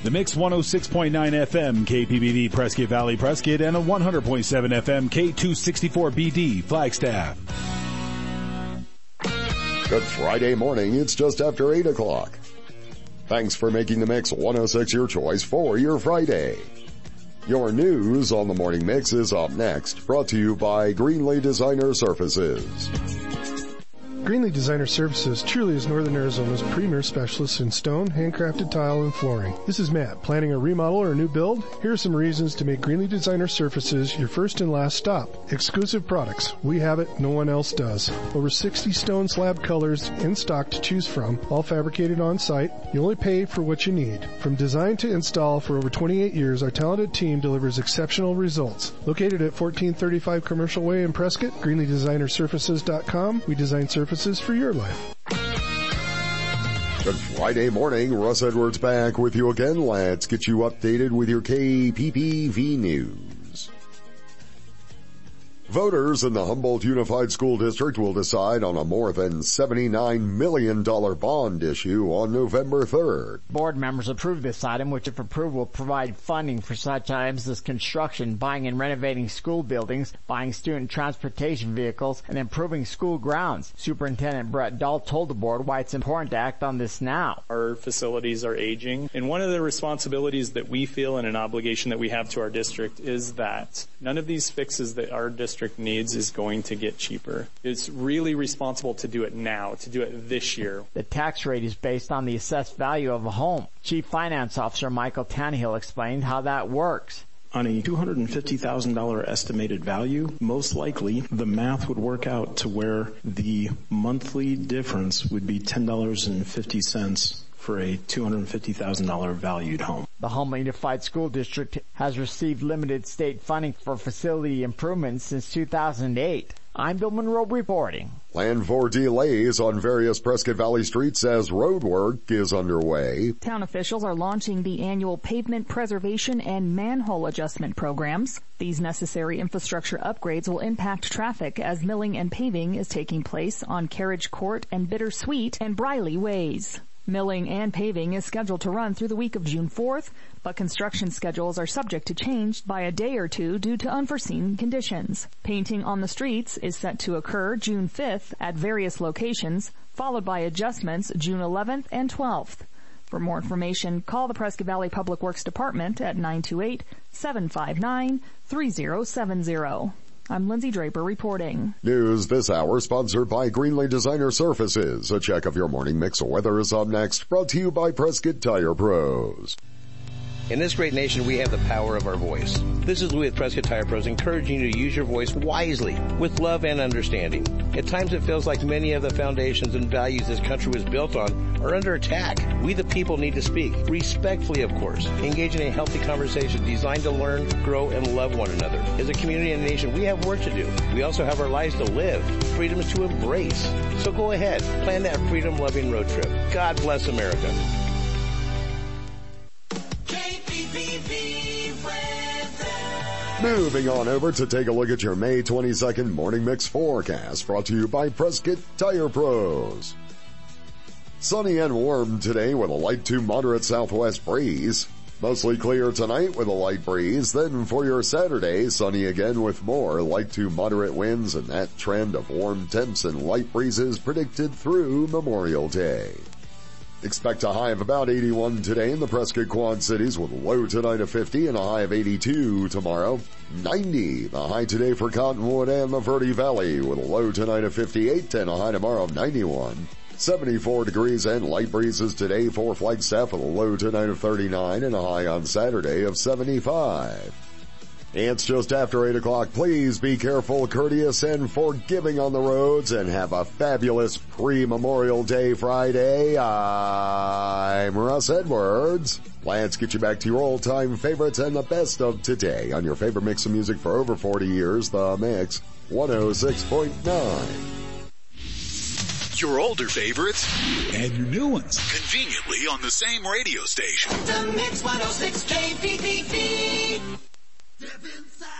The Mix 106.9 FM KPBD Prescott Valley Prescott and a 100.7 FM K264BD Flagstaff. Good Friday morning. It's just after 8 o'clock. Thanks for making the Mix 106 your choice for your Friday. Your news on the Morning Mix is up next, brought to you by Greenlee Designer Surfaces. Greenlee Designer Services truly is Northern Arizona's premier specialist in stone, handcrafted tile, and flooring. This is Matt. Planning a remodel or a new build? Here are some reasons to make Greenlee Designer Services your first and last stop. Exclusive products. We have it. No one else does. Over 60 stone slab colors in stock to choose from, all fabricated on site. You only pay for what you need. From design to install for over 28 years, our talented team delivers exceptional results. Located at 1435 Commercial Way in Prescott, GreenleeDesignerSurfaces.com. We design surfaces for your life. Good Friday morning. Russ Edwards back with you again. Let's get you updated with your KPPV news. Voters in the Humboldt Unified School District will decide on a more than $79 million bond issue on November 3rd. Board members approved this item, which if approved will provide funding for such items as construction, buying and renovating school buildings, buying student transportation vehicles, and improving school grounds. Superintendent Brett Dahl told the board why it's important to act on this now. Our facilities are aging, and one of the responsibilities that we feel and an obligation that we have to our district is that none of these fixes that our district needs is going to get cheaper. It's really responsible to do it now, to do it this year. The tax rate is based on the assessed value of a home. Chief Finance Officer Michael Tannehill explained how that works. On a $250,000 estimated value, most likely the math would work out to where the monthly difference would be $10.50 for a $250,000 valued home. The Humboldt Unified School District has received limited state funding for facility improvements since 2008. I'm Bill Monroe reporting. Plan for delays on various Prescott Valley streets as road work is underway. Town officials are launching the annual pavement preservation and manhole adjustment programs. These necessary infrastructure upgrades will impact traffic as milling and paving is taking place on Carriage Court and Bittersweet and Briley Ways. Milling and paving is scheduled to run through the week of June 4th, but construction schedules are subject to change by a day or two due to unforeseen conditions. Painting on the streets is set to occur June 5th at various locations, followed by adjustments June 11th and 12th. For more information, call the Prescott Valley Public Works Department at 928-759-3070. I'm Lindsay Draper reporting. News this hour sponsored by Greenlee Designer Surfaces. A check of your morning mix of weather is up next, brought to you by Prescott Tire Pros. In this great nation, we have the power of our voice. This is Louis with Prescott Tire Pros, encouraging you to use your voice wisely, with love and understanding. At times it feels like many of the foundations and values this country was built on are under attack. We the people need to speak, respectfully of course, engage in a healthy conversation designed to learn, grow, and love one another. As a community and a nation, we have work to do. We also have our lives to live, freedoms to embrace. So go ahead, plan that freedom-loving road trip. God bless America. Moving on over to take a look at your May 22nd Morning Mix forecast, brought to you by Prescott Tire Pros. Sunny and warm today with a light to moderate southwest breeze. Mostly clear tonight with a light breeze. Then for your Saturday, sunny again with more light to moderate winds, and that trend of warm temps and light breezes predicted through Memorial Day. Expect a high of about 81 today in the Prescott Quad Cities with a low tonight of 50 and a high of 82 tomorrow. 90, the high today for Cottonwood and the Verde Valley with a low tonight of 58 and a high tomorrow of 91. 74 degrees and light breezes today for Flagstaff with a low tonight of 39 and a high on Saturday of 75. It's just after 8 o'clock. Please be careful, courteous, and forgiving on the roads, and have a fabulous pre-Memorial Day Friday. I'm Russ Edwards. Let's get you back to your old-time favorites and the best of today on your favorite mix of music for over 40 years, The Mix 106.9. Your older favorites and your new ones conveniently on the same radio station. The Mix 106 KPPV.